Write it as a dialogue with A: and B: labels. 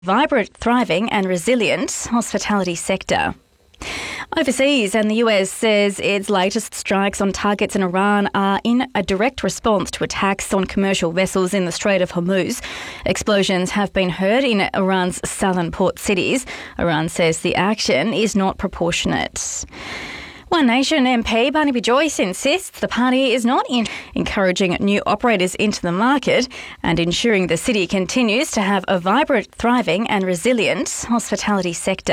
A: Vibrant, thriving and resilient hospitality sector. Overseas, and the US says its latest strikes on targets in Iran are in a direct response to attacks on commercial vessels in the Strait of Hormuz. Explosions have been heard in Iran's southern port cities. Iran says the action is not proportionate. One Nation MP Barnaby Joyce insists the party is not encouraging new operators into the market and ensuring the city continues to have a vibrant, thriving and resilient hospitality sector.